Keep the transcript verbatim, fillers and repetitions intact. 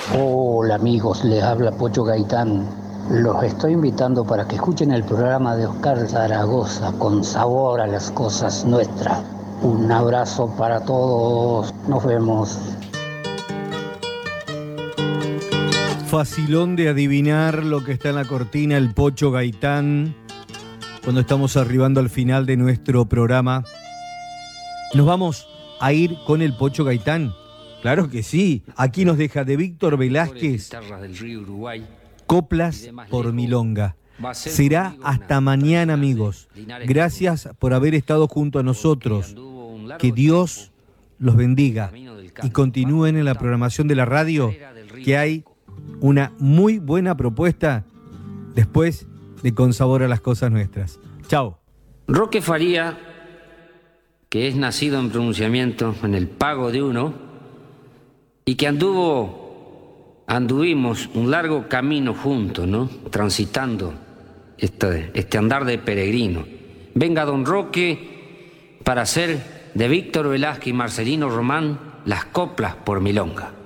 Hola amigos, les habla Pocho Gaitán. Los estoy invitando para que escuchen el programa de Oscar Zaragoza, Con Sabor a las Cosas Nuestras. Un abrazo para todos, nos vemos. Facilón de adivinar lo que está en la cortina, el Pocho Gaitán. Cuando estamos arribando al final de nuestro programa, nos vamos a ir con el Pocho Gaitán. Claro que sí. Aquí nos deja de Víctor Velázquez, Coplas por Milonga. Será hasta mañana, amigos. Gracias por haber estado junto a nosotros. Que Dios los bendiga y continúen en la programación de la radio, que hay una muy buena propuesta después de Con Sabor a las Cosas Nuestras. Chao. Roque Faría, que es nacido en pronunciamiento en el Pago de Uno y que anduvo, anduvimos un largo camino juntos, ¿no? Transitando este, este andar de peregrino. Venga don Roque para hacer de Víctor Velázquez y Marcelino Román las coplas por Milonga.